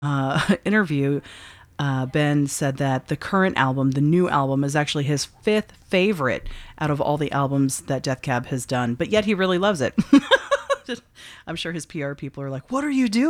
interview, Ben said that the current album, the new album, is actually his fifth favorite out of all the albums that Death Cab has done, but yet he really loves it. I'm sure his PR people are like, "What are you doing?"